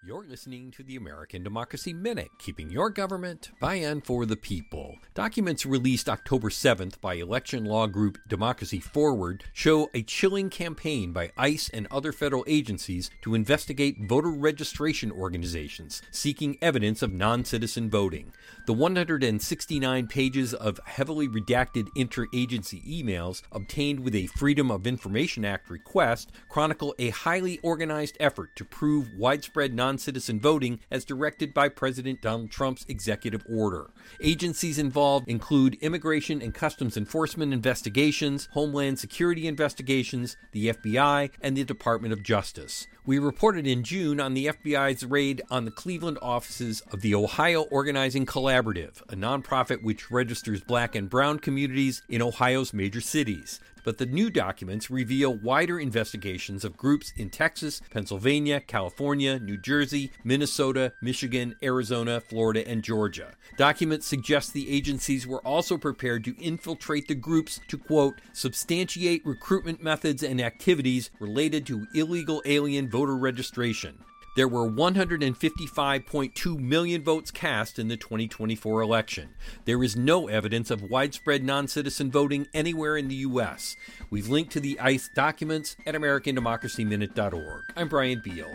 You're listening to the American Democracy Minute, keeping your government by and for the people. Documents released October 7th by election law group Democracy Forward show a chilling campaign by ICE and other federal agencies to investigate voter registration organizations seeking evidence of non-citizen voting. The 169 pages of heavily redacted interagency emails obtained with a Freedom of Information Act request chronicle a highly organized effort to prove widespread non-citizen voting as directed by President Donald Trump's executive order. Agencies involved include Immigration and Customs Enforcement investigations, Homeland Security investigations, the FBI, and the Department of Justice. We reported in June on the FBI's raid on the Cleveland offices of the Ohio Organizing Collaborative, a nonprofit which registers Black and Brown communities in Ohio's major cities. But the new documents reveal wider investigations of groups in Texas, Pennsylvania, California, New Jersey, Minnesota, Michigan, Arizona, Florida, and Georgia. Documents suggest the agencies were also prepared to infiltrate the groups to, quote, substantiate recruitment methods and activities related to illegal alien voter registration. There were 155.2 million votes cast in the 2024 election. There is no evidence of widespread non-citizen voting anywhere in the U.S. We've linked to the ICE documents at AmericanDemocracyMinute.org. I'm Brian Beal.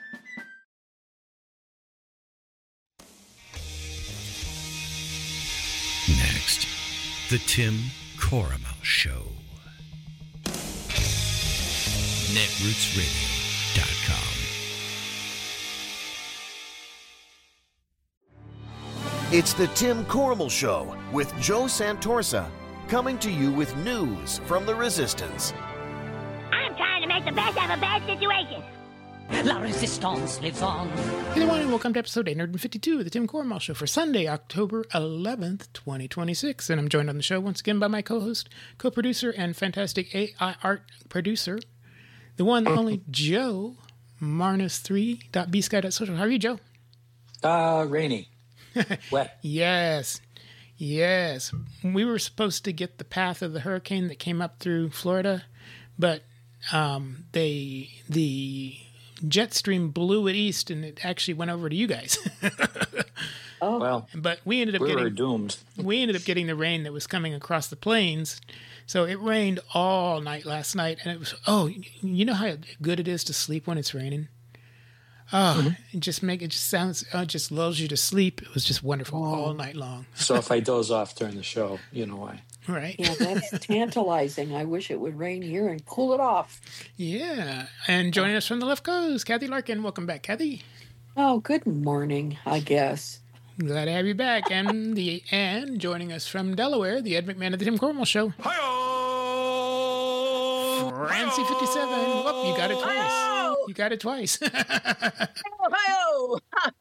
Next, the Tim Corrimal Show. NetRootsRadio.com. It's the Tim Corrimal Show with Joe Santorsa, coming to you with news from the Resistance. I'm trying to make the best of a bad situation. La Resistance lives on. Hey everyone, and welcome to episode 852 of the Tim Corrimal Show for Sunday, October 11th, 2026. And I'm joined on the show once again by my co-host, co-producer, and fantastic AI art producer, the one, the only Joe Marnus3.bsky.social. How are you, Joe? Rainy. Wet. Yes. We were supposed to get the path of the hurricane that came up through Florida, but the jet stream blew it east, and it actually went over to you guys. Oh, well, but we ended up doomed. We ended up getting the rain that was coming across the plains. So it rained all night last night, and it was you know how good it is to sleep when it's raining. Oh, it just lulls you to sleep. It was just wonderful all night long. So if I doze off during the show, you know why. Right. Yeah, that's tantalizing. I wish it would rain here and cool it off. Yeah. And joining us from the left coast, Kathy Larkin. Welcome back, Kathy. Oh, good morning, I guess. Glad to have you back. And joining us from Delaware, the Ed McMahon of the Tim Corrimal Show. Hi-oh! Francie 57. Whoop, you got it twice. Hi-oh! You got it twice. Ohio!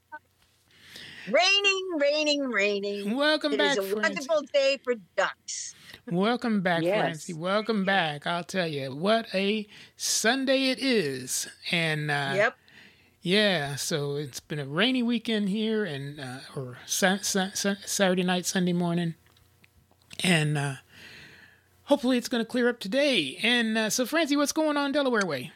Raining. Welcome back, It is a Francie. wonderful day for ducks. Welcome back, Yes. Francie. Welcome back. I'll tell you, what a Sunday it is. And Yep. yeah, so it's been a rainy weekend here, and or Saturday night, Sunday morning. And hopefully it's going to clear up today. And so, Francie, what's going on Delaware way?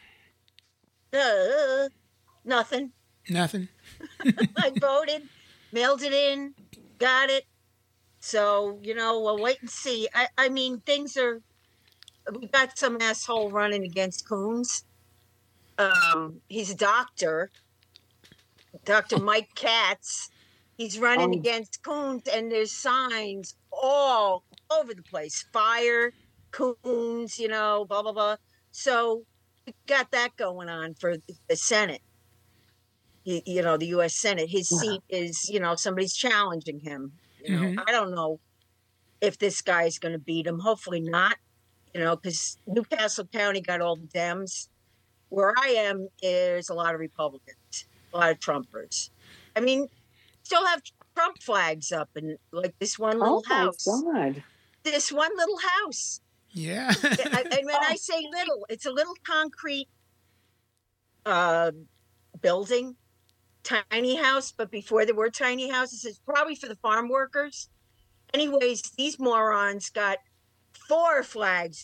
Nothing. I voted, mailed it in, got it. So, we'll wait and see. I mean, we got some asshole running against Coons. He's a doctor, Dr. Mike Katz. He's running against Coons, and there's signs all over the place. Fire, Coons, blah, blah, blah. So we got that going on for the Senate. The U.S. Senate. His seat is, somebody's challenging him. I don't know if this guy's going to beat him. Hopefully not, because Newcastle County got all the Dems. Where I am, there's a lot of Republicans, a lot of Trumpers. I mean, still have Trump flags up in like this one little house. Oh, my God. This one little house. Yeah. And when I say little, it's a little concrete building, tiny house. But before there were tiny houses, it's probably for the farm workers. Anyways, these morons got 4 flags